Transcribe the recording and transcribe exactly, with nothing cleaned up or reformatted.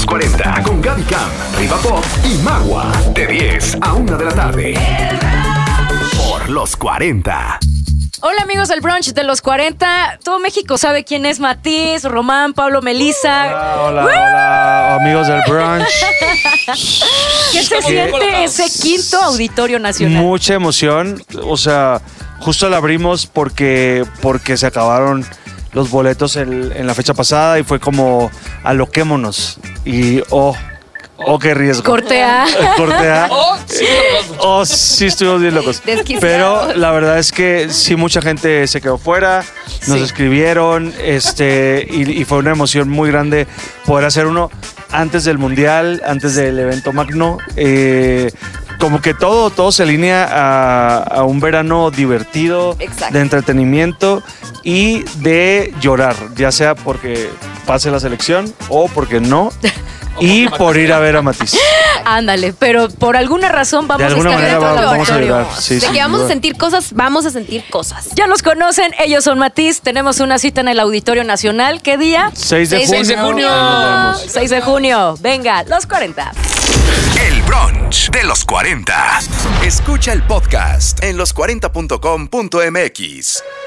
los cuarenta con Gaby Cam, Riva Pop y Magua. De diez a una de la tarde. Por los cuarenta. Hola amigos del brunch de los cuarenta. Todo México sabe quién es Matiz, Román, Pablo, Melissa. Hola, hola, hola, amigos del brunch. ¿Qué se siente ese quinto Auditorio Nacional? Mucha emoción. O sea, justo la abrimos porque, porque se acabaron los boletos en, en la fecha pasada y fue como aloquémonos. Y oh, oh, qué riesgo. Cortea. Cortea. Oh, sí, Oh, sí, estuvimos bien locos. Desquiciados. Pero la verdad es que sí, mucha gente se quedó fuera, nos Sí. escribieron, este, y, y fue una emoción muy grande poder hacer uno antes del Mundial, antes del evento magno. Eh, como que todo, todo se alinea a, a un verano divertido, Exacto. de entretenimiento y de llorar, ya sea porque pase la selección o porque no. Y por ir a ver a Matiz. Ándale, pero por alguna razón vamos De alguna a estar manera dentro del va- vamos a auditorio. llorar. Sí, de sin que vamos duda. a sentir cosas, vamos a sentir cosas. Ya los conocen, ellos son Matiz. Tenemos una cita en el Auditorio Nacional. ¿Qué día? seis de junio. seis de junio. Ahí nos vemos. seis de junio. Venga, los cuarenta. El brunch de los cuarenta. Escucha el podcast en los cuarenta punto com punto m x.